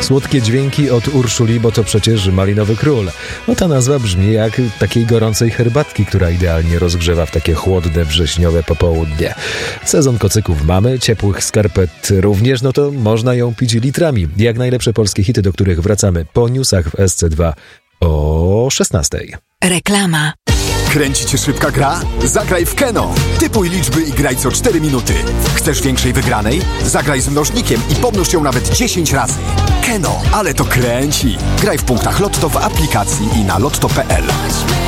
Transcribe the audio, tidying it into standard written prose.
Słodkie dźwięki od Urszuli, bo to przecież Malinowy Król. No ta nazwa brzmi jak takiej gorącej herbatki, która idealnie rozgrzewa w takie chłodne, wrześniowe popołudnie. Sezon kocyków mamy, ciepłych skarpet również, no to można ją pić litrami. Jak najlepsze polskie hity, do których wracamy po newsach w SC2 o 16:00. Reklama. Kręci cię szybka gra? Zagraj w Keno. Typuj liczby i graj co 4 minuty. Chcesz większej wygranej? Zagraj z mnożnikiem i pomnóż ją nawet 10 razy. Keno, ale to kręci. Graj w punktach Lotto w aplikacji i na lotto.pl.